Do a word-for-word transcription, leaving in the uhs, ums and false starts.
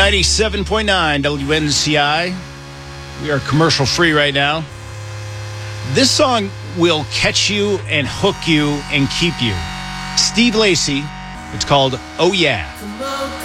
ninety-seven point nine W N C I. We are commercial free right now. This song will catch you and hook you and keep you. Steve Lacy. It's called Oh Yeah.